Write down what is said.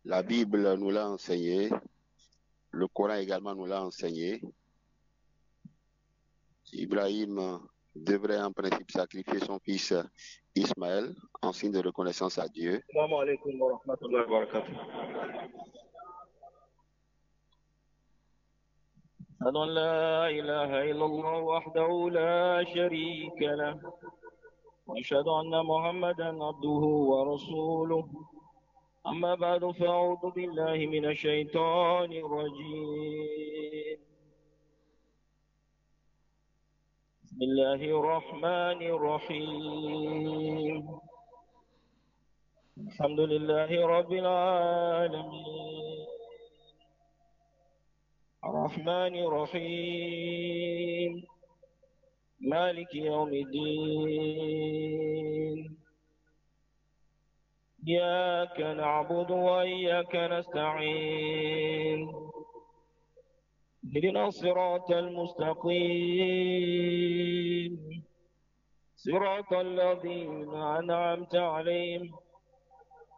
La Bible nous l'a enseigné, le Coran également nous l'a enseigné. Ibrahim devrait en principe sacrifier son fils Ismaël en signe de reconnaissance à Dieu. السلام عليكم ورحمة الله وبركاته. أشهد أن لا إله إلا الله وحده لا شريك له، وأشهد أن محمدا عبده ورسوله. أما بعد، فأعوذ بالله من الشيطان الرجيم. بسم الله الرحمن الرحيم. الحمد لله رب العالمين، الرحمن الرحيم، مالك يوم الدين. إياك نعبد وإياك نستعين، اهدنا الصراط المستقيم، صراط الذين أنعمت عليهم